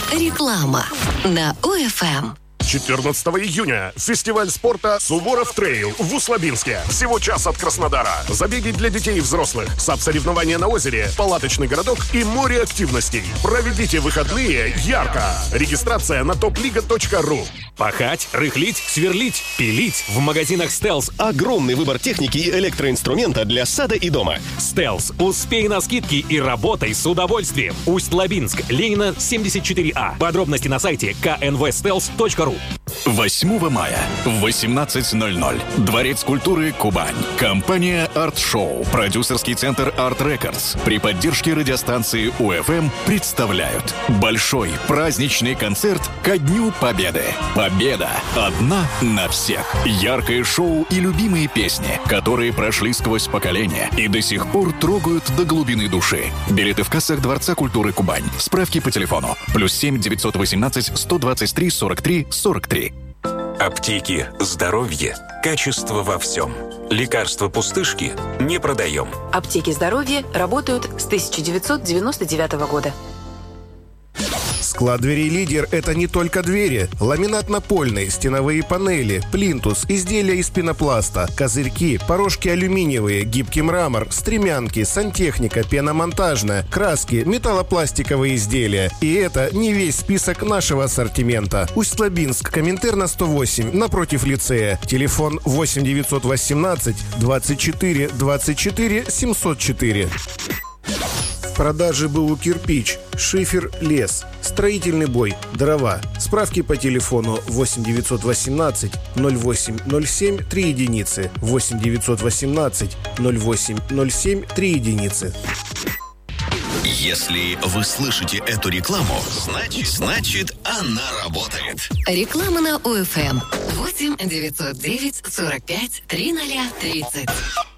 Реклама на ОФМ. 14 июня. Фестиваль спорта «Суворов Трейл» в Услабинске. Всего час от Краснодара. Забеги для детей и взрослых. САП-соревнования на озере, палаточный городок и море активностей. Проведите выходные ярко. Регистрация на topliga.ru. Пахать, рыхлить, сверлить, пилить. В магазинах «Стелс» огромный выбор техники и электроинструмента для сада и дома. «Стелс». Успей на скидки и работай с удовольствием. Усть-Лабинск, Ленина, 74А. Подробности на сайте knvstels.ru. 8 мая в 18:00. Дворец культуры «Кубань». Компания «Арт Шоу», продюсерский центр «Арт Рекордс» при поддержке радиостанции УФМ представляют большой праздничный концерт ко Дню Победы. Победа одна на всех. Яркое шоу и любимые песни, которые прошли сквозь поколения и до сих пор трогают до глубины души. Билеты в кассах Дворца культуры «Кубань». Справки по телефону +7 918 123 43 43. Аптеки, здоровье, качество во всем. Лекарства пустышки не продаем. Аптеки здоровья работают с 1999 года. Склад дверей «Лидер» — это не только двери. Ламинат напольный, стеновые панели, плинтус, изделия из пенопласта, козырьки, порожки алюминиевые, гибкий мрамор, стремянки, сантехника, пеномонтажная, краски, металлопластиковые изделия. И это не весь список нашего ассортимента. Усть-Лабинск, Коминтерна 108, напротив лицея. Телефон 8 918 24 24 704. В продаже БУ «Кирпич», шифер, лес, строительный бой, дрова. Справки по телефону 8 918 08 07 3 единицы, 8 918 08 07 3 единицы. Если вы слышите эту рекламу, значит она работает. Реклама на ОФМ. 8 909 45 3030.